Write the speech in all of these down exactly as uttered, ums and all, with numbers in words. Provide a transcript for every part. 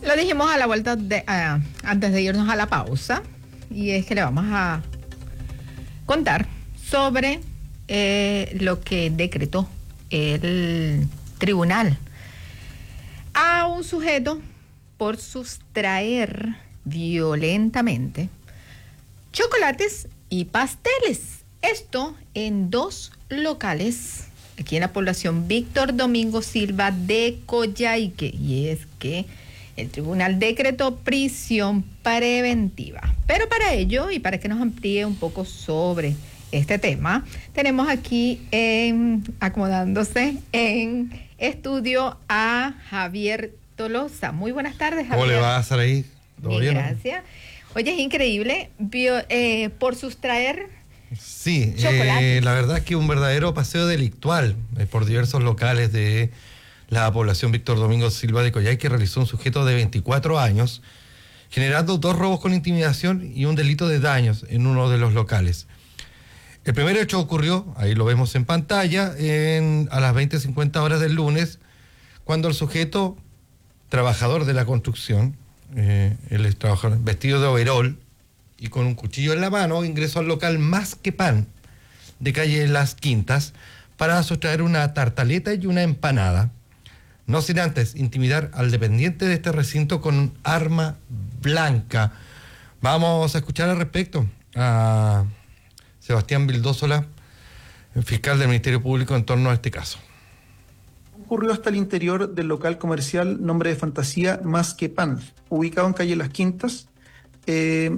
Lo dijimos a la vuelta de, uh, antes de irnos a la pausa, y es que le vamos a contar sobre eh, lo que decretó el tribunal a un sujeto por sustraer violentamente chocolates y pasteles. Esto en dos locales aquí en la población Víctor Domingo Silva de Coyhaique, y es que el tribunal decretó prisión preventiva. Pero para ello, y para que nos amplíe un poco sobre este tema, tenemos aquí en, acomodándose en estudio a Javier Tolosa. Muy buenas tardes, Javier. ¿Cómo le va a Saraí? ¿Todo bien? Gracias. Oye, es increíble, bio, eh, por sustraer Sí, eh, la verdad es que un verdadero paseo delictual eh, por diversos locales de la población Víctor Domingo Silva de Coyhaique que realizó un sujeto de veinticuatro años, generando dos robos con intimidación y un delito de daños en uno de los locales. El primer hecho ocurrió, ahí lo vemos en pantalla, en, a las veinte cincuenta horas del lunes, cuando el sujeto, trabajador de la construcción, eh, él es trabajador vestido de overol y con un cuchillo en la mano, ingresó al local Más que Pan de calle Las Quintas para sustraer una tartaleta y una empanada, no sin antes intimidar al dependiente de este recinto con un arma blanca. Vamos a escuchar al respecto a Sebastián Vildósola, fiscal del Ministerio Público, en torno a este caso. Ocurrió hasta el interior del local comercial nombre de fantasía Más que Pan, ubicado en calle Las Quintas, eh,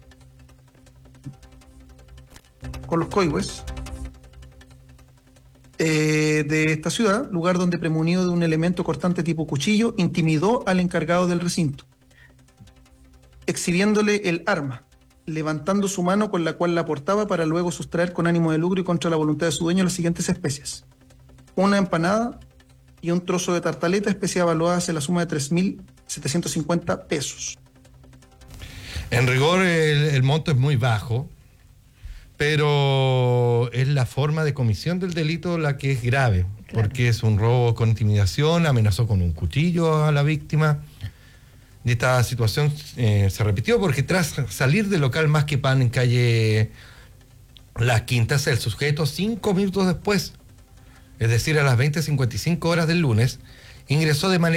con los coihues eh, de esta ciudad, lugar donde, premunido de un elemento cortante tipo cuchillo, intimidó al encargado del recinto, exhibiéndole el arma, levantando su mano con la cual la portaba para luego sustraer con ánimo de lucro y contra la voluntad de su dueño las siguientes especies: una empanada y un trozo de tartaleta, especie evaluada en la suma de tres mil setecientos cincuenta pesos. En rigor el, el monto es muy bajo, pero es la forma de comisión del delito la que es grave, claro, porque es un robo con intimidación, amenazó con un cuchillo a la víctima. Y esta situación eh, se repitió porque tras salir del local Más que Pan en calle Las Quintas, el sujeto cinco minutos después, es decir, a las veinte cincuenta y cinco horas del lunes, ingresó de manera